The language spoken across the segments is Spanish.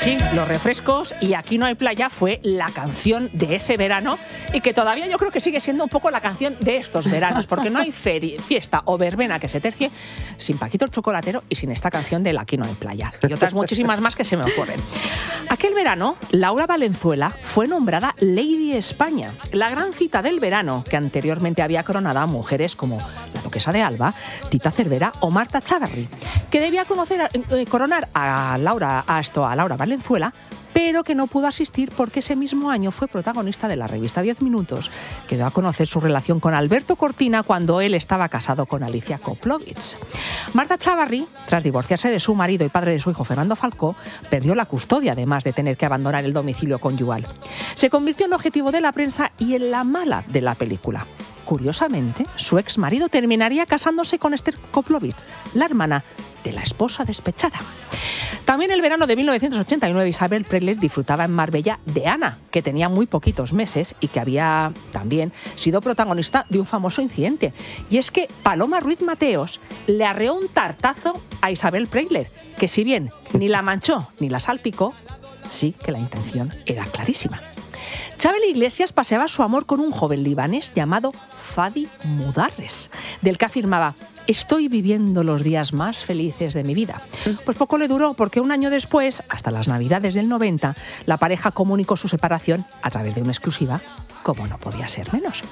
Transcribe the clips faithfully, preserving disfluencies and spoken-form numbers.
sí, los refrescos y Aquí no hay playa fue la canción de ese verano y que todavía yo creo que sigue siendo un poco la canción de estos veranos, porque no hay feria, fiesta o verbena que se tercie sin Paquito el Chocolatero y sin esta canción del Aquí no hay playa. Y otras muchísimas más que se me ocurren. Aquel verano, Laura Valenzuela fue nombrada Lady España, la gran cita del verano que anteriormente había coronado a mujeres como la Duquesa de Alba, Tita Cervera o Marta Chávarri, que debía conocer, eh, coronar a Laura, a, esto, a Laura Valenzuela, pero que no pudo asistir porque ese mismo año fue protagonista de la revista Diez Minutos, que dio a conocer su relación con Alberto Cortina cuando él estaba casado con Alicia Koplovich. Marta Chávarri, tras divorciarse de su marido y padre de su hijo Fernando Falcó, perdió la custodia, además de tener que abandonar el domicilio conyugal. Se convirtió en objetivo de la prensa y en la mala de la película. Curiosamente, su ex marido terminaría casándose con Esther Koplovich, la hermana de la esposa despechada. También el verano de mil novecientos ochenta y nueve, Isabel Preisler disfrutaba en Marbella de Ana, que tenía muy poquitos meses y que había también sido protagonista de un famoso incidente. Y es que Paloma Ruiz Mateos le arreó un tartazo a Isabel Preisler, que si bien ni la manchó ni la salpicó, sí que la intención era clarísima. Chabel Iglesias paseaba su amor con un joven libanés llamado Fadi Mudarres, del que afirmaba: estoy viviendo los días más felices de mi vida. Pues poco le duró, porque un año después, hasta las Navidades del noventa, la pareja comunicó su separación a través de una exclusiva, como no podía ser menos.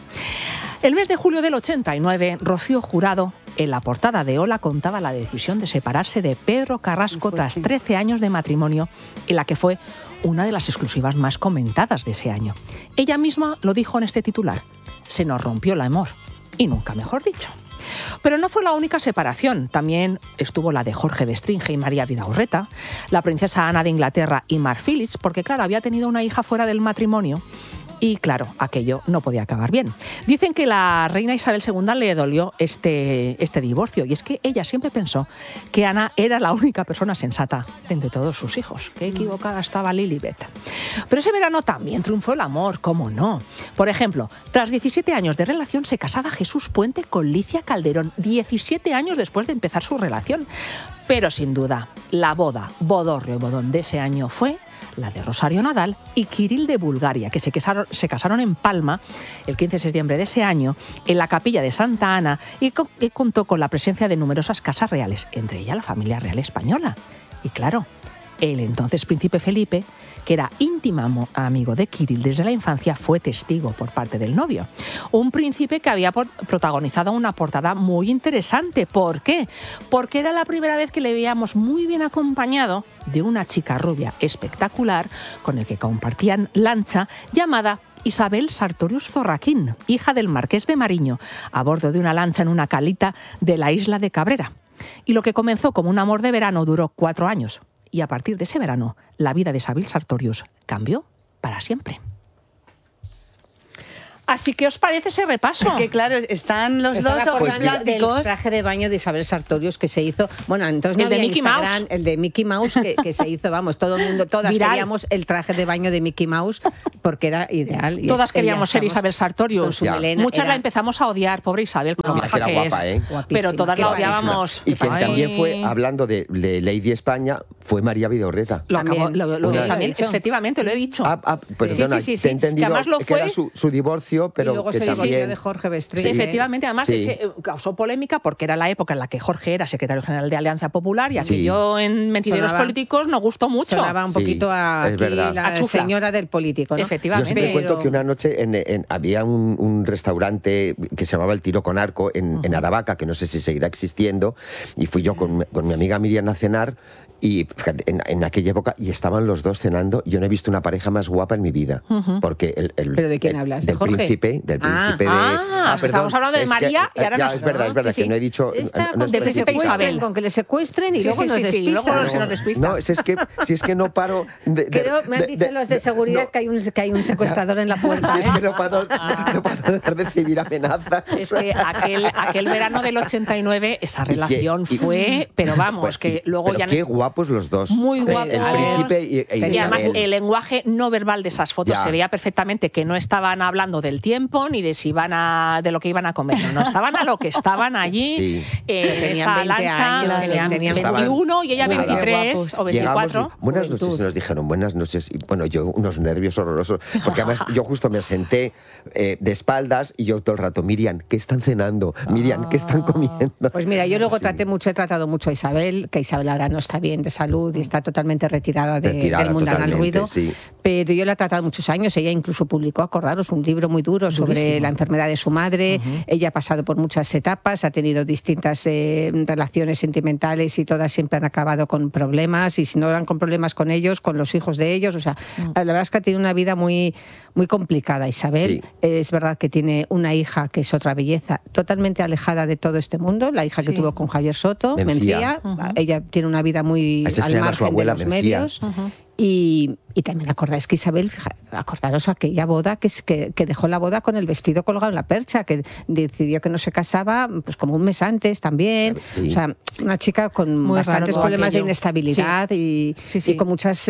El mes de julio del ochenta y nueve, Rocío Jurado, en la portada de Hola, contaba la decisión de separarse de Pedro Carrasco tras trece años de matrimonio, en la que fue una de las exclusivas más comentadas de ese año. Ella misma lo dijo en este titular: se nos rompió el amor, y nunca mejor dicho. Pero no fue la única separación. También estuvo la de Jorge de Stringe y María Vidaurreta, la princesa Ana de Inglaterra y Mark Phillips, porque claro, había tenido una hija fuera del matrimonio. Y claro, aquello no podía acabar bien. Dicen que la reina Isabel segunda le dolió este, este divorcio, y es que ella siempre pensó que Ana era la única persona sensata de entre todos sus hijos. Qué equivocada estaba Lilibet. Pero ese verano también triunfó el amor, ¿cómo no? Por ejemplo, tras diecisiete años de relación se casaba Jesús Puente con Licia Calderón, diecisiete años después de empezar su relación. Pero sin duda, la boda, bodorrio y bodón de ese año fue la de Rosario Nadal y Kirill de Bulgaria, que se casaron, se casaron en Palma el quince de septiembre de ese año, en la capilla de Santa Ana, y co- que contó con la presencia de numerosas casas reales, entre ellas la familia real española. Y claro, el entonces príncipe Felipe, que era íntimo amigo de Kirill desde la infancia, fue testigo por parte del novio. Un príncipe que había protagonizado una portada muy interesante. ¿Por qué? Porque era la primera vez que le veíamos muy bien acompañado de una chica rubia espectacular con el que compartían lancha, llamada Isabel Sartorius Zorraquín, hija del marqués de Mariño, a bordo de una lancha en una calita de la isla de Cabrera. Y lo que comenzó como un amor de verano duró cuatro años. Y a partir de ese verano, la vida de Isabel Sartorius cambió para siempre. Así que, ¿os parece ese repaso? Es que claro, están los Estaba dos acordando del plásticos. traje de baño de Isabel Sartorius que se hizo, bueno, entonces no El de había Mickey Instagram, Mouse. el de Mickey Mouse que, que se hizo, vamos, todo el mundo, todas Viral. queríamos el traje de baño de Mickey Mouse porque era ideal. Y Todas es- queríamos ella ser estamos Isabel con Sartorius. su Ya. melena, Muchas era la empezamos a odiar, pobre Isabel, como No, vieja era que guapa, es. ¿eh? guapísima, Pero todas qué la guapísima. odiábamos. Y quien Ay. también fue, hablando de, de Lady España, fue María Vidaurreta. Lo acabo, También. lo, lo- Sí, también, lo he dicho. efectivamente, lo he dicho. Ah, ah, perdona, sí, sí, sí, te he sí. entendido Que además lo que fue- era su, su divorcio, pero y luego que se también... divorció de Jorge Sí, Bestrini. efectivamente, además Sí. ese, eh, causó polémica porque era la época en la que Jorge era secretario general de Alianza Popular y Sí. aquello en Mentideros Sonaba- Políticos nos gustó mucho. Sonaba un Sí, poquito a es aquí verdad. la A chufla. señora del político, ¿no? Yo Efectivamente. siempre Pero- cuento que una noche en, en- había un, un restaurante que se llamaba El Tiro con Arco en, en Aravaca, que no sé si seguirá existiendo, y fui yo con, con mi amiga Miriam a cenar, y fíjate, en, en aquella época, y estaban los dos cenando. Yo no he visto una pareja más guapa en mi vida. Porque el, el- ¿Pero de quién el- hablas? ¿De Del Jorge? príncipe, del Ah. príncipe de... Ah, estábamos hablando de es que- María y ahora ya, nos- es verdad, es verdad, Sí, que sí. no he dicho... Esta no- no con es que le príncipe príncipe. secuestren, Isabel. con que le secuestren y Sí, luego sí, nos sí, sí, despistan. luego se nos despista. No, si es que, si es que no paro... De, de- Creo, me han de- dicho de- los de seguridad no, que, hay un, que hay un secuestrador en la puerta. si es ¿eh? que no paro, no, no paro de recibir amenazas. Es que aquel, aquel verano del ochenta y nueve esa Y que- relación y- fue, pero vamos, Pues, que y- luego pero ya... qué guapos los dos. Muy El- guapos. El, príncipe y, y Y además Isabel. el lenguaje no verbal de esas fotos Ya. se veía perfectamente que no estaban hablando de del tiempo ni de si iban a de lo que iban a comer. No, no estaban a lo que estaban allí Sí. eh, en Tenían esa veinte lancha. años, tenían tenían- veintiuno y ella Nada. veintitrés o Llegamos veinticuatro. y, buenas Juventud. noches, y nos dijeron buenas noches. Y bueno, yo unos nervios horrorosos, porque además yo justo me senté eh, de espaldas y yo todo el rato, Miriam, ¿qué están cenando? Miriam, ¿qué están comiendo? Pues mira, yo luego Sí. traté mucho, he tratado mucho a Isabel, que Isabel ahora no está bien de salud y está totalmente retirada, de, Retirada del mundanal totalmente, ruido, sí. pero yo la he tratado muchos años. Ella incluso publicó, acordaros, un libro muy duro sobre Durísimo. la enfermedad de su madre. Uh-huh. Ella ha pasado por muchas etapas, ha tenido distintas eh, relaciones sentimentales y todas siempre han acabado con problemas, y si no eran con problemas con ellos, con los hijos de ellos. O sea, uh-huh. la verdad es que ha tenido una vida muy, muy complicada, Isabel. Sí. Es verdad que tiene una hija que es otra belleza, totalmente alejada de todo este mundo, la hija que sí. tuvo con Javier Soto, Mencía. Mencía. Uh-huh. Ella tiene una vida muy al margen su abuela, de los Mencía. medios. Uh-huh. Y, y también acordáis que Isabel, acordaros aquella boda que, que, que dejó la boda con el vestido colgado en la percha, que decidió que no se casaba pues como un mes antes también. Sí. O sea, una chica con Muy bastantes problemas aquello. de inestabilidad sí. Y, sí, sí. y con muchas...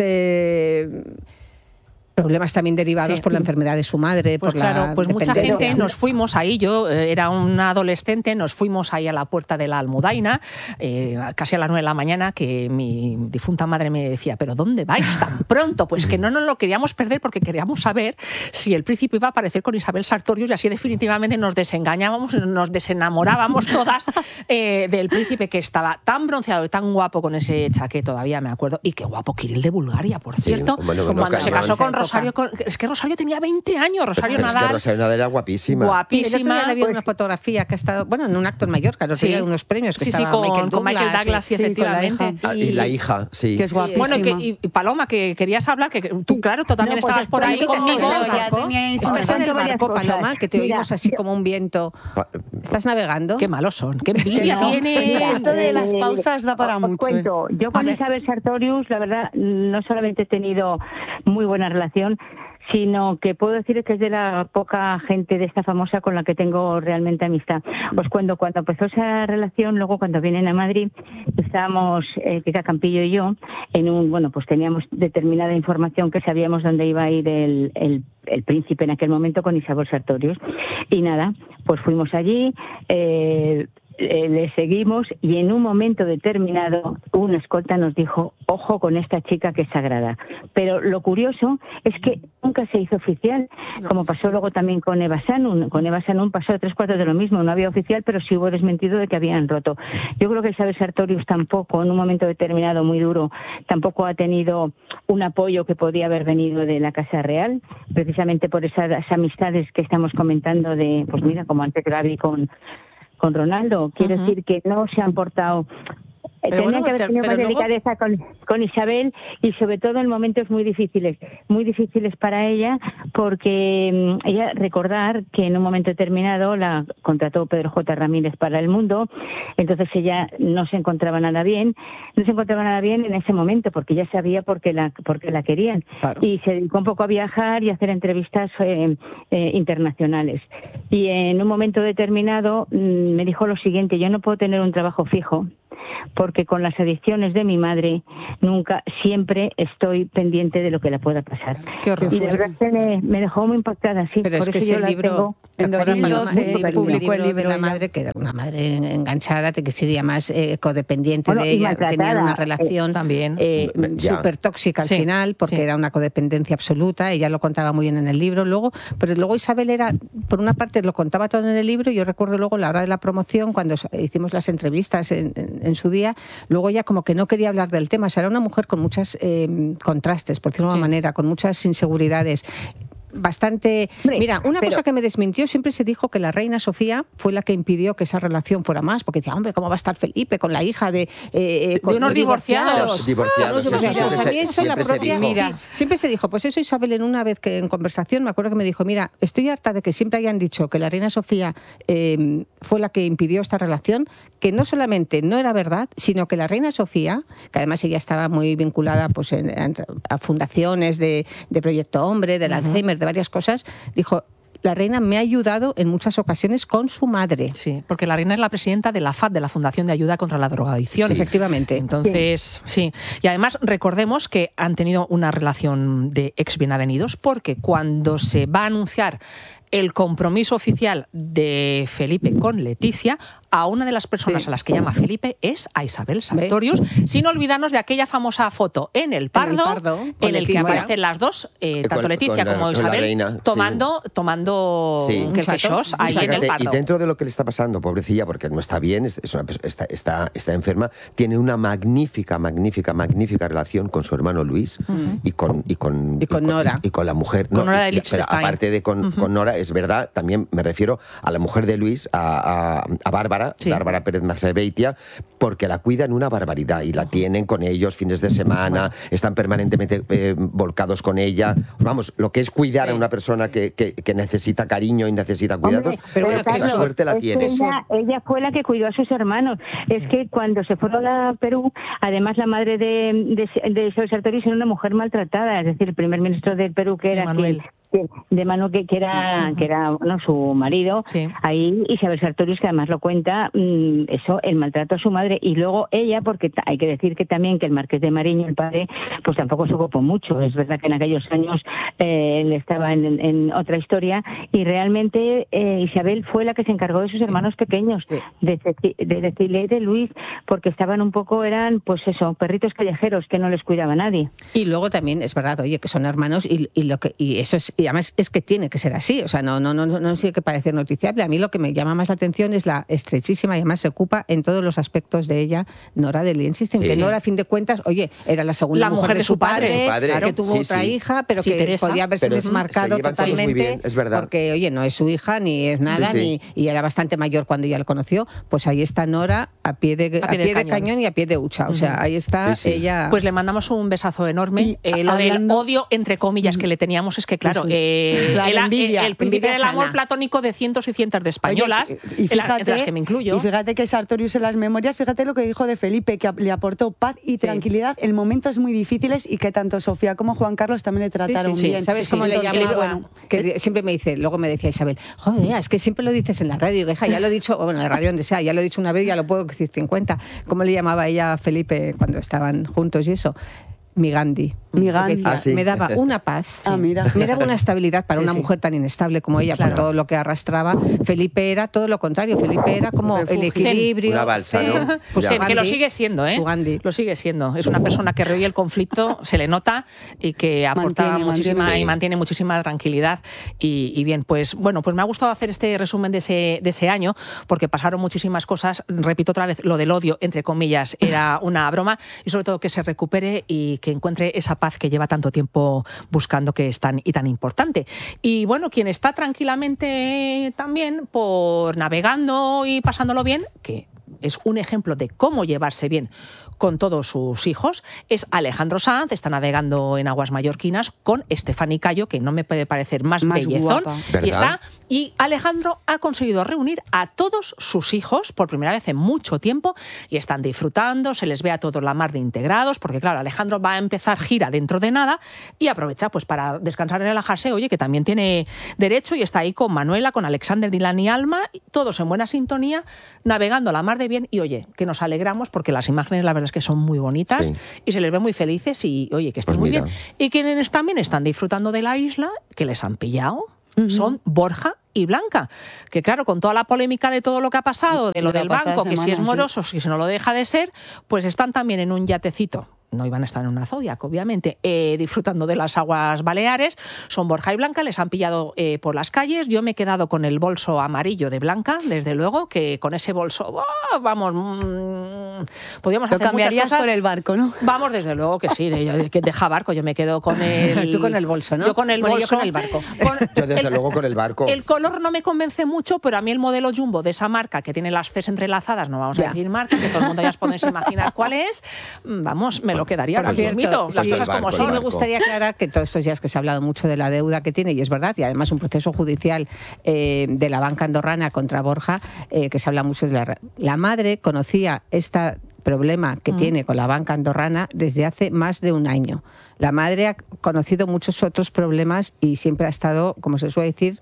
Eh, problemas también derivados sí. por la enfermedad de su madre, pues por claro, la pues mucha gente nos fuimos ahí, yo eh, era una adolescente, nos fuimos ahí a la puerta de la Almudaina, eh, casi a las nueve de la mañana, que mi difunta madre me decía, ¿pero dónde vais tan pronto? Pues que no nos lo queríamos perder porque queríamos saber si el príncipe iba a aparecer con Isabel Sartorius, y así definitivamente nos desengañábamos, nos desenamorábamos todas eh, del príncipe, que estaba tan bronceado y tan guapo con ese chaqué, todavía me acuerdo, y qué guapo Kirill de Bulgaria, por cierto, sí, bueno, bueno, cuando se casó con Rosario, es que Rosario tenía veinte años, Rosario Pero Nadal. Es que Rosario Nadal era guapísima. Guapísima. Le había pues, una fotografía que ha estado, bueno, en un acto en Mallorca, los sí. unos premios que sí, estaba sí, con Michael Douglas, con Michael Douglas sí, efectivamente. Sí, la y, y la hija, sí. Que es guapísima. Bueno, y, que, y Paloma, que querías hablar, que tú, claro, tú también no, pues estabas por ahí conmigo. Estás en el barco, Paloma, que te Mira, oímos así yo... como un viento. ¿Estás navegando? Qué malos son, qué envidia no, tiene. Esto de las pausas da para os mucho. Cuento. Yo con Isabel Sartorius, la verdad, no solamente he tenido muy buena relación, sino que puedo decir que es de la poca gente de esta famosa con la que tengo realmente amistad. Pues cuando, cuando empezó esa relación, luego cuando vienen a Madrid, estábamos, eh, Pica Campillo y yo, en un, bueno, pues teníamos determinada información que sabíamos dónde iba a ir el, el, el príncipe en aquel momento con Isabel Sartorius. Y nada, pues fuimos allí, eh, Eh, le seguimos, y en un momento determinado una escolta nos dijo, ojo con esta chica que es sagrada. Pero lo curioso es que nunca se hizo oficial, como pasó luego también con Eva Sanun. Con Eva Sanun pasó tres cuartos de lo mismo, no había oficial, pero sí hubo desmentido de que habían roto. Yo creo que Isabel Sartorius tampoco, en un momento determinado muy duro, tampoco ha tenido un apoyo que podía haber venido de la Casa Real, precisamente por esas amistades que estamos comentando de, pues mira, como antes Gaby con con Ronaldo, quiero uh-huh. decir que no se han portado... Pero Tenían bueno, que haber tenido más luego... delicadeza con, con Isabel, y sobre todo en momentos muy difíciles, muy difíciles para ella, porque um, ella, recordar que en un momento determinado la contrató Pedro J. Ramírez para El Mundo, entonces ella no se encontraba nada bien, no se encontraba nada bien en ese momento, porque ya sabía por qué la, por qué la querían, claro. Y se dedicó un poco a viajar y a hacer entrevistas eh, eh, internacionales. Y en un momento determinado um, me dijo lo siguiente: yo no puedo tener un trabajo fijo, porque con las adicciones de mi madre nunca, siempre estoy pendiente de lo que le pueda pasar. Qué horror. Y de verdad que me, me dejó muy impactada, sí. Pero por es que eso ese yo libro, en dos mil doce publicó el libro de la ya. madre, que era una madre enganchada, te quería más eh, codependiente bueno, de ella, tenía una relación eh, también eh, súper tóxica al sí, final, porque sí. era una codependencia absoluta. Ella lo contaba muy bien en el libro. Luego, pero luego Isabel era, por una parte lo contaba todo en el libro, y yo recuerdo luego la hora de la promoción, cuando hicimos las entrevistas en, en, en su día, luego ella como que no quería hablar del tema. O sea, era una mujer con muchos eh, contrastes, por decirlo de alguna sí. manera, con muchas inseguridades. Bastante... Hombre, Mira, una pero... cosa que me desmintió, siempre se dijo que la reina Sofía fue la que impidió que esa relación fuera más, porque decía, hombre, ¿cómo va a estar Felipe con la hija de... Eh, con de unos divorciados? Divorciados, divorciados. Eso, Pues a mí eso la propia... Se mira, sí, siempre se dijo, pues eso Isabel en una vez que en conversación, me acuerdo que me dijo, mira, estoy harta de que siempre hayan dicho que la reina Sofía eh, fue la que impidió esta relación, que no solamente no era verdad, sino que la reina Sofía, que además ella estaba muy vinculada pues en, en, a fundaciones de, de Proyecto Hombre, del uh-huh. Alzheimer, de varias cosas, dijo, la reina me ha ayudado en muchas ocasiones con su madre. Sí, porque la reina es la presidenta de la F A D, de la Fundación de Ayuda contra la Drogadicción. Sí, efectivamente. Entonces, sí. sí. Y además, recordemos que han tenido una relación de ex bienavenidos, porque cuando se va a anunciar el compromiso oficial de Felipe con Leticia, a una de las personas Sí. a las que llama Felipe es a Isabel Sartorius, sin olvidarnos de aquella famosa foto en el Pardo, En el Pardo, en con el que Leticia. aparecen las dos, eh, Con- tanto Leticia con la- como con la Isabel, reina, sí. tomando, tomando Sí. un quelquechós ahí en el Fíjate, Pardo. y dentro de lo que le está pasando, pobrecilla, porque no está bien, es es una perso- está, está, está enferma, tiene una magnífica, magnífica, magnífica relación con su hermano Luis y, con, y, con, Y con Nora. Y, y con la mujer. Con Nora de y- y- pero Liechtenstein. aparte de con, Ujú. con Nora, es verdad, también me refiero a la mujer de Luis, a, a, a Bárbara, Sí. Bárbara Pérez Marcebeitia, porque la cuidan una barbaridad y la tienen con ellos fines de semana, están permanentemente eh, volcados con ella. Vamos, lo que es cuidar a una persona que, que, que necesita cariño y necesita cuidados, Hombre, pero esa Carlos, suerte la es que tiene. Ella, ella fue la que cuidó a sus hermanos. Es que cuando se fueron a Perú, además la madre de, de, de Isabel Sartorius era una mujer maltratada, es decir, el primer ministro del Perú, que era Manuel. quien- que- de Manuel, que, que era, que era no, su marido, Sí. ahí Isabel Sartorius, que además lo cuenta, mm, eso, el maltrato a su madre, y luego ella, porque ta- hay que decir que también que el marqués de Mariño, el padre, pues tampoco se ocupó mucho. Es verdad que en aquellos años eh, él estaba en, en otra historia, y realmente eh, Isabel fue la que se encargó de sus hermanos pequeños, de, Ceci- de Cecilia y de Luis, porque estaban un poco, eran, pues eso, perritos callejeros que no les cuidaba nadie. Y luego también es verdad, oye, que son hermanos y, y lo que y eso es y además es que tiene que ser así, o sea, no no no no, no tiene que parecer noticiable. A mí lo que me llama más la atención es la estrechísima y además se ocupa en todos los aspectos de ella Nora de Liechtenstein, Sí. que Nora a fin de cuentas, oye, era la segunda La mujer de su padre. Su padre, que tuvo sí, otra sí. hija, pero Sí, que Teresa. podía haberse Pero desmarcado se llevan todos muy totalmente, bien, es verdad. porque oye, no es su hija ni es nada, Sí, sí. ni y era bastante mayor cuando ya lo conoció. Pues ahí está Nora a pie de a pie, de, cañón. cañón y a pie de hucha, o sea, ahí está Sí, sí. ella. Pues le mandamos un besazo enorme. Y Eh, lo del hablando- odio, entre comillas, que le teníamos es que, claro, Eso. eh, La el, envidia, el príncipe envidia del amor sana. platónico de cientos y cientos de españolas, Oye, y en la- fíjate, entre las que me incluyo. y fíjate que Sartorius en las memorias, fíjate lo que dijo de Felipe, que le aportó paz y tranquilidad en momentos muy difíciles y que tanto Sofía como Juan Carlos también le trataron Sí, sí, sí. bien. ¿Sabes Sí, cómo sí. le Entonces, llamaba? bueno, Que siempre me dice, luego me decía Isabel, joder, es que siempre lo dices en la radio. Y digo, hija, ya lo he dicho, o bueno, en la radio donde sea, ya lo he dicho una vez, ya lo puedo decir cincuenta. ¿Cómo le llamaba ella a Felipe cuando estaban juntos y eso? Mi Gandhi. Mi Porque Gandhi. decía, Ah, sí. me daba una paz, Ah, mira. me daba una estabilidad para Sí, una sí. mujer tan inestable como ella, Claro. por todo lo que arrastraba. Felipe era todo lo contrario, Felipe era como el Refugio. equilibrio. Una balsa, ¿no? zen, pues Ya. su que lo Gandhi, sigue siendo, ¿eh? su Gandhi. Lo sigue siendo. Es una persona que rehuye el conflicto, se le nota y que aporta Mantiene, muchísima mantiene. y mantiene muchísima tranquilidad. Y, y bien, pues bueno, pues me ha gustado hacer este resumen de ese, de ese año, porque pasaron muchísimas cosas. Repito otra vez, lo del odio, entre comillas, era una broma, y sobre todo que se recupere y que encuentre esa paz que lleva tanto tiempo buscando, que es tan y tan importante. Y bueno, quien está tranquilamente también por navegando y pasándolo bien, que es un ejemplo de cómo llevarse bien con todos sus hijos, es Alejandro Sanz. Está navegando en aguas mallorquinas con Estefany Cayo, que no me puede parecer más, Más bellezón. guapa. ¿Verdad? Y está y Alejandro ha conseguido reunir a todos sus hijos por primera vez en mucho tiempo y están disfrutando, se les ve a todos la mar de integrados, porque claro, Alejandro va a empezar gira dentro de nada y aprovecha pues para descansar y relajarse, oye, que también tiene derecho, y está ahí con Manuela, con Alexander, Dylan y Alma, todos en buena sintonía, navegando la mar de bien, y oye, que nos alegramos porque las imágenes la verdad es que son muy bonitas, Sí. y se les ve muy felices y oye, que están Pues muy mira. bien. Y quienes también están disfrutando de la isla, que les han pillado, son Borja y Blanca, que claro, con toda la polémica de todo lo que ha pasado, de lo De la del pasada banco, que si semana, es sí. moroso, si no lo deja de ser, pues están también en un yatecito. No iban a estar en una Zodiac, obviamente, eh, disfrutando de las aguas baleares. Son Borja y Blanca, les han pillado eh, por las calles. Yo me he quedado con el bolso amarillo de Blanca, desde luego, que con ese bolso, ¡oh! vamos, mmm, podíamos Lo hacer muchas cambiarías cosas. por el barco, ¿no? Vamos, desde luego que sí, de, de, que deja barco. Yo me quedo con el... Tú con el bolso, ¿no? Yo con el Bueno, yo bolso. con el barco. Con- Yo desde el- luego con el barco. el color no me convence mucho, pero a mí el modelo Jumbo de esa marca, que tiene las Cs entrelazadas, no vamos a Ya. decir marca, que todo el mundo ya os podéis imaginar cuál es, vamos, me lo quedaría, Por lo cierto, admito, las sí, cosas como el Sí, son. me barco. gustaría aclarar que todos estos días que se ha hablado mucho de la deuda que tiene, y es verdad, y además un proceso judicial eh, de la banca andorrana contra Borja, eh, que se habla mucho de la... La madre conocía este problema que Mm. tiene con la banca andorrana desde hace más de un año. La madre ha conocido muchos otros problemas y siempre ha estado, como se suele decir,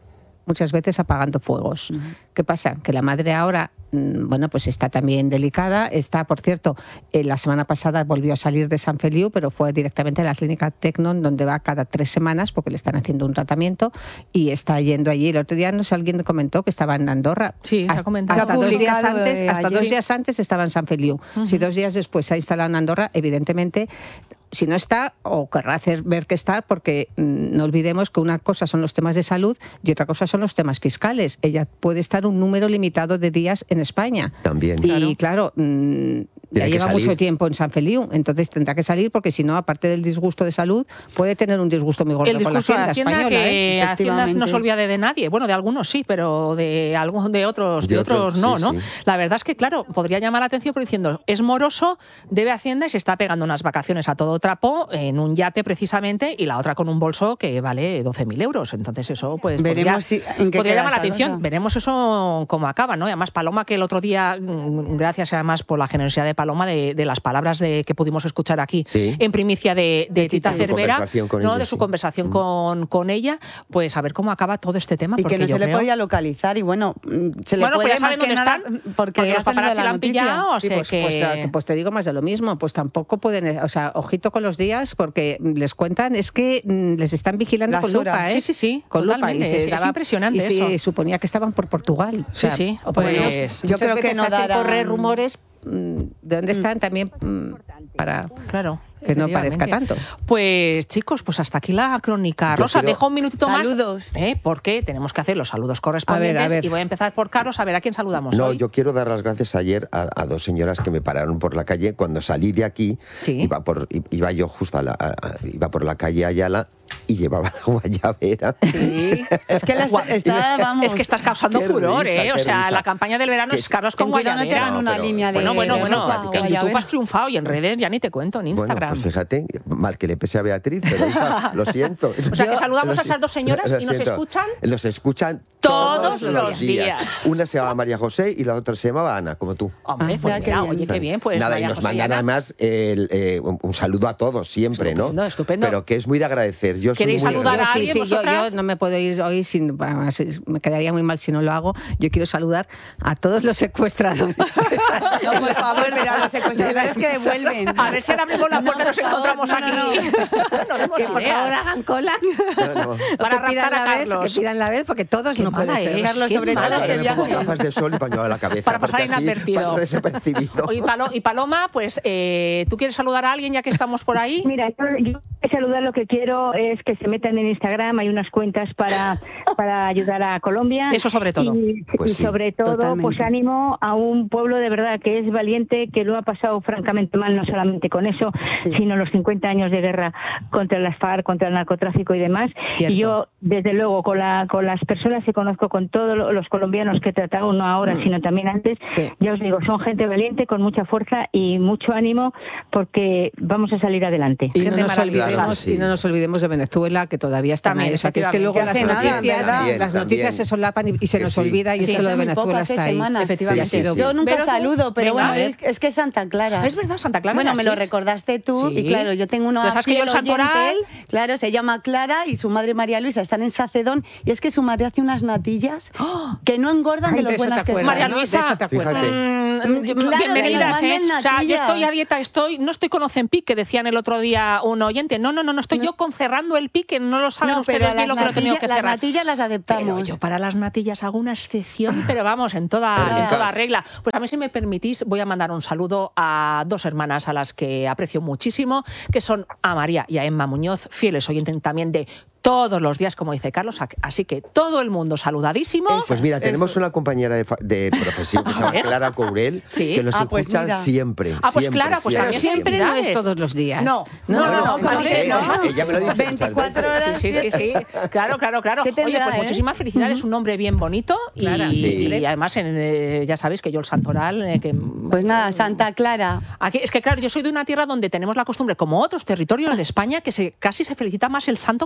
muchas veces apagando fuegos. Uh-huh. ¿Qué pasa? Que la madre ahora, bueno, pues está también delicada. Está, por cierto, eh, la semana pasada volvió a salir de San Feliu, pero fue directamente a la clínica Tecnon, donde va cada tres semanas porque le están haciendo un tratamiento y está yendo allí. El otro día, no sé, alguien me comentó que estaba en Andorra. Sí, se ha comentado. Hasta, dos días, antes, hasta ayer. dos días antes estaba en San Feliu. Uh-huh. Si dos días después se ha instalado en Andorra, evidentemente, si no está, o querrá hacer ver que está, porque mmm, no olvidemos que una cosa son los temas de salud y otra cosa son los temas fiscales. Ella puede estar un número limitado de días en España. También. Y claro, mmm, ya lleva mucho tiempo en San Feliu, entonces tendrá que salir porque si no, aparte del disgusto de salud, puede tener un disgusto muy gordo con la Hacienda, de Hacienda española. Que ¿eh? Hacienda no se olvida de nadie. Bueno, de algunos sí, pero de algunos de otros, de, de otros, otros no, sí, ¿no? Sí. La verdad es que, claro, podría llamar la atención por diciendo, es moroso, debe Hacienda y se está pegando unas vacaciones a todo trapo en un yate precisamente y la otra con un bolso que vale doce mil euros. Entonces eso pues veremos podría, si, ¿en qué podría llamar la cosa? atención. Veremos eso cómo acaba, ¿no? Y además Paloma, que el otro día, gracias además por la generosidad de Paloma, de, de las palabras de que pudimos escuchar aquí sí. en primicia de, de Tita sí, Cervera, ¿no? Ella, de su sí. conversación mm. con, con ella, pues a ver cómo acaba todo este tema. Y que no se creo... le podía localizar y bueno, se le bueno, puede pues más que nada están, porque, porque los paparazzi la han pillado. O sí, sea pues, que... pues, te, pues te digo más de lo mismo, pues tampoco pueden, o sea, ojito con los días porque les cuentan, es que les están vigilando Las con lupa, horas. ¿eh? Sí, sí, sí, con lupa. Y se es, daba, es impresionante y eso. se suponía que estaban por Portugal. O sea, sí, sí. O por pues, lo menos, yo creo que no darán... correr rumores de dónde están también para claro que no parezca tanto. Pues chicos, pues hasta aquí la crónica. Yo Rosa, quiero... dejo un minutito saludos. más. ¿eh? Porque tenemos que hacer los saludos correspondientes. A ver, a ver. Y voy a empezar por Carlos, a ver a quién saludamos No, hoy. yo quiero dar las gracias ayer a, a dos señoras que me pararon por la calle. Cuando salí de aquí, ¿sí? iba, por, iba yo justo a la, a, a, iba por la calle Ayala y llevaba la guayabera. Sí. Es que las, está, vamos, es que estás causando furor, risa, ¿eh? O sea, risa. la campaña del verano es Carlos con guayabera. No te dan una pero, línea de bueno, bueno, bueno. En YouTube guayabera. has triunfado y en redes ya ni te cuento, en Instagram. Bueno, pues fíjate, mal que le pese a Beatriz, pero hija, lo siento. O sea, que Yo, saludamos lo, a esas dos señoras y nos siento. escuchan. Los escuchan todos, todos los días. días. Una se llama María José y la otra se llamaba Ana, como tú. Hombre, pues ah, mira, qué bien. oye, qué bien. Pues Nada, María y nos José mandan Ana. además el, eh, un, un saludo a todos siempre, Estupendo, ¿no? estupendo. Pero que es muy de agradecer. Yo soy ¿Queréis muy saludar a Sí, alguien sí, yo, vosotras? yo no me puedo ir hoy sin, me quedaría muy mal si no lo hago. Yo quiero saludar a todos los secuestradores. No, por favor, pero a los secuestradores que devuelven. A ver si ahora abrimos la puerta y nos encontramos no, no, aquí. no. No demos Sí, por ideas. favor, hagan cola. No, no. Para que pidan raptar a la vez, Carlos. que pidan la vez, porque todos Qué no puede mala ser. es, Carlos, qué sobre todo mala que es. Me pongo viaje. gafas de sol y pañuelo a la cabeza. Para pasar porque así inadvertido. paso desapercibido. Oye, Palo, y Paloma, pues, eh, ¿tú quieres saludar a alguien ya que estamos por ahí? Mira, yo, yo saludar lo que quiero es que se metan en Instagram, hay unas cuentas para, para ayudar a Colombia. Eso sobre todo. Y, Pues y sí, sobre todo, totalmente. pues ánimo a un pueblo de verdad que es valiente, que lo ha pasado francamente mal, no solamente con eso, sí. sino los cincuenta años de guerra contra las FARC, contra el narcotráfico y demás. Cierto. Y yo, desde luego, con, la, con las personas que conozco, con todos los colombianos que he tratado, no ahora, mm. sino también antes, sí. ya os digo, son gente valiente, con mucha fuerza y mucho ánimo, porque vamos a salir adelante. Y no, Gente nos maravillosa. olvidemos, Sí. y no nos olvidemos de Venezuela, que todavía están También, ahí. O sea, que es que luego las efectivamente. noticias, También, las también. noticias se solapan y, y se Que nos sí. olvida, y Sí, es que lo de hace muy poco, Venezuela hace está ahí. semanas. Efectivamente. Sí, sí, sí. Yo nunca Pero tú- saludo, pero Venga, bueno, a ver. es que es Santa Clara. Es verdad, Santa Clara. Bueno, de me lo Asís. recordaste tú Sí. y claro, yo tengo uno Ya sabes que yo el fiel oyente, santoral- claro, se llama Clara y su madre María Luisa están en Sacedón y es que su madre hace unas natillas ¡Oh! que no engordan de Ay, lo de eso buenas te que acuerdas, están. María ¿no? Luisa, De eso te acuerdas. Fíjate. Mm, Claro, bienvenidas, que nos ¿eh? manden O sea, yo natillas. estoy a dieta, estoy, no estoy con Ozempic, que decían el otro día un oyente. No, no, no, no estoy No. yo con cerrando el pic, que no lo saben No, pero ustedes a bien las, lo que lo he tenido natillas, que las cerrar. natillas las Pero adaptamos. yo para las natillas hago una excepción, pero vamos, en toda, Pero en toda chicas. regla. Pues a mí, si me permitís, voy a mandar un saludo a dos hermanas a las que aprecio muchísimo, que son a María y a Emma Muñoz, fieles oyentes también de todos los días, como dice Carlos. Así que todo el mundo saludadísimo. Pues mira, tenemos Eso. una compañera de, fa- de profesión que se llama ver. Clara Courel, Sí. que nos Ah, pues escucha mira. siempre. Ah, pues siempre, Clara, pues Pero también siempre no es felicidades. todos los días. No, no, no, no, no, vale, sé, no. ella me lo dice muchas veinticuatro veces. horas. Sí, sí, sí, sí. Claro, claro, claro. ¿Qué Oye, tendrá, pues eh? muchísimas felicidades, un nombre bien bonito y, Clara. Sí. y además en, eh, ya sabéis que yo el santoral eh, que Pues nada, Santa Clara. aquí, es que claro, yo soy de una tierra donde tenemos la costumbre, como otros territorios de España, que se casi se felicita más el santo Sí. que el cumpleaños.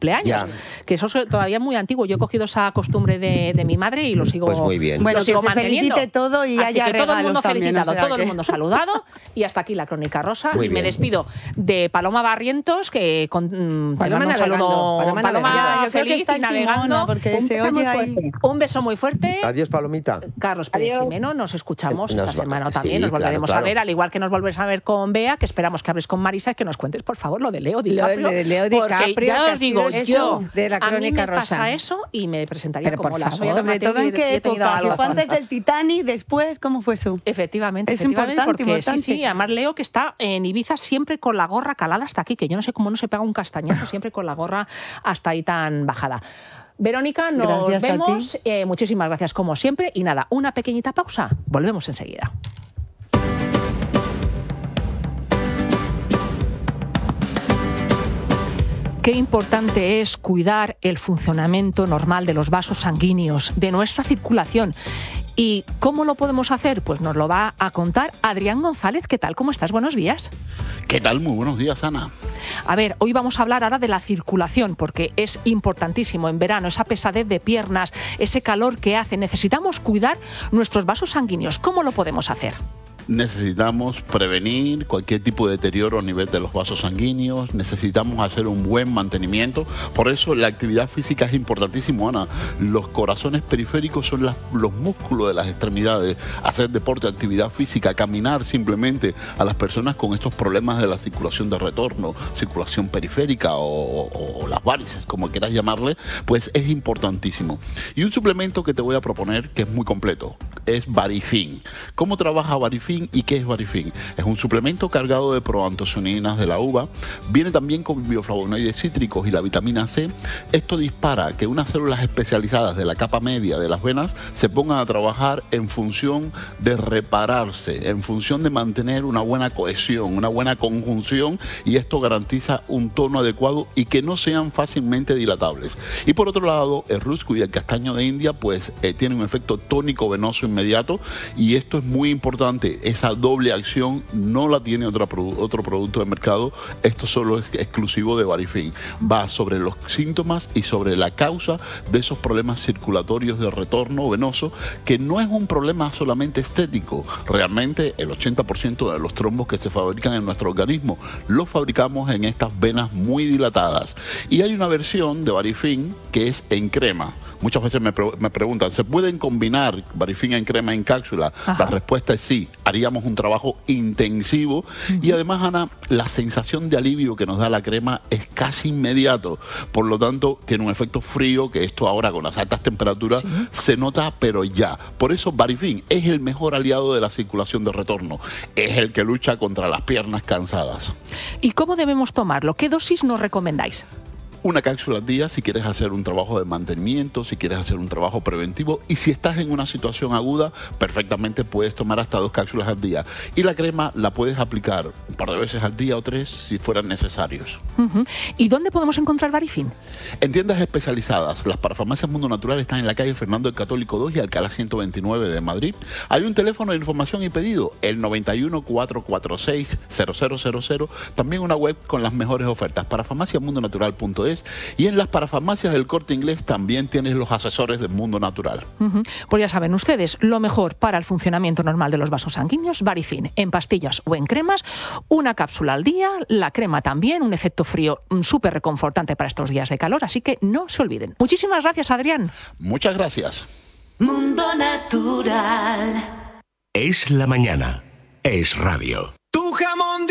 cumpleaños. Ya. Que eso es todavía muy antiguo. Yo he cogido esa costumbre de, de mi madre y lo sigo, Pues muy bien. Bueno, lo que sigo se manteniendo. felicite todo y Así haya que todo el mundo regalos también, felicitado, o sea todo que- el mundo saludado. Y hasta aquí la Crónica Rosa. Muy y me bien. despido de Paloma Barrientos, que con, mm, te Paloma mando un saludo. navegando, Paloma navegando. Ya, yo creo que feliz está y navegando. timona, porque Un se beso muy oye ahí. fuerte. Un beso muy fuerte. Adiós, Palomita. Carlos Pérez Adiós. Jimeno, nos escuchamos Nos esta va- semana sí, también, nos claro, volveremos claro. a ver, al igual que nos volveremos a ver con Bea, que esperamos que hables con Marisa y que nos cuentes, por favor, lo de Leo Lo DiCaprio. de Leo porque DiCaprio, ya que os ha digo, sido yo, eso de la a mí Crónica me pasa Rosa. eso y me presentaría Pero como por la favor, soy Ana Sobre Mateo todo y- en qué y he tenido época, si algo fue con- antes del Titanic, después, ¿cómo fue eso? Efectivamente, Es efectivamente, importante, porque importante. sí, sí, además Leo que está en Ibiza siempre con la gorra calada hasta aquí, que yo no sé cómo no se pega un castañazo, siempre con la gorra hasta ahí tan bajada. Verónica, nos Gracias a ti. vemos, eh, muchísimas gracias como siempre y nada, una pequeñita pausa, volvemos enseguida. Qué importante es cuidar el funcionamiento normal de los vasos sanguíneos, de nuestra circulación. ¿Y cómo lo podemos hacer? Pues nos lo va a contar Adrián González. ¿Qué tal? ¿Cómo estás? Buenos días. ¿Qué tal? Muy buenos días, Ana. A ver, hoy vamos a hablar ahora de la circulación, porque es importantísimo en verano, esa pesadez de piernas, ese calor que hace. Necesitamos cuidar nuestros vasos sanguíneos. ¿Cómo lo podemos hacer? Necesitamos prevenir cualquier tipo de deterioro a nivel de los vasos sanguíneos, necesitamos hacer un buen mantenimiento, por eso la actividad física es importantísimo, Ana. Los corazones periféricos son las- los músculos de las extremidades, hacer deporte, actividad física, caminar simplemente a las personas con estos problemas de la circulación de retorno, circulación periférica o, o- o las varices, como quieras llamarle, pues es importantísimo. Y un suplemento que te voy a proponer que es muy completo, es Varifin. ¿Cómo trabaja Varifin y qué es Varifin? Es un suplemento cargado de proantocianinas de la uva, viene también con bioflavonoides cítricos y la vitamina C. Esto dispara que unas células especializadas de la capa media de las venas se pongan a trabajar en función de repararse, en función de mantener una buena cohesión, una buena conjunción, y esto garantiza un tono adecuado y que no sean fácilmente dilatables. Y por otro lado, el rusco y el castaño de India pues eh, tienen un efecto tónico venoso inmediato, y esto es muy importante. Esa doble acción no la tiene otra produ- otro producto de mercado. Esto solo es exclusivo de Varifin. Va sobre los síntomas y sobre la causa de esos problemas circulatorios de retorno venoso, que no es un problema solamente estético. Realmente el ochenta por ciento de los trombos que se fabrican en nuestro organismo los fabricamos en estas venas muy dilatadas. Y hay una versión de Varifin que es en crema. Muchas veces me, pre- me preguntan, ¿se pueden combinar Varifin en crema en cápsula? Ajá. La respuesta es sí. Haríamos un trabajo intensivo. Uh-huh. Y además, Ana, la sensación de alivio que nos da la crema es casi inmediato. Por lo tanto, tiene un efecto frío, que esto ahora con las altas temperaturas sí. se nota, pero ya. Por eso Varifin es el mejor aliado de la circulación de retorno. Es el que lucha contra las piernas cansadas. ¿Y cómo debemos tomarlo? ¿Qué dosis nos recomendáis? Una cápsula al día si quieres hacer un trabajo de mantenimiento, si quieres hacer un trabajo preventivo, y si estás en una situación aguda, perfectamente puedes tomar hasta dos cápsulas al día. Y la crema la puedes aplicar un par de veces al día o tres si fueran necesarios. Uh-huh. ¿Y dónde podemos encontrar Varifin? En tiendas especializadas. Las parafarmacias Mundo Natural están en la calle Fernando el Católico dos y Alcalá ciento veintinueve de Madrid. Hay un teléfono de información y pedido, el noventa y uno, cuatrocientos cuarenta y seis, cero cero cero cero. También una web con las mejores ofertas, parafarmacia mundo natural punto es. Y en las parafarmacias del Corte Inglés también tienes los asesores del Mundo Natural. Uh-huh. Pues ya saben ustedes, lo mejor para el funcionamiento normal de los vasos sanguíneos, Varifin, en pastillas o en cremas, una cápsula al día, la crema también, un efecto frío súper reconfortante para estos días de calor, así que no se olviden. Muchísimas gracias, Adrián. Muchas gracias. Mundo Natural. Es la mañana. Es radio. Tu jamón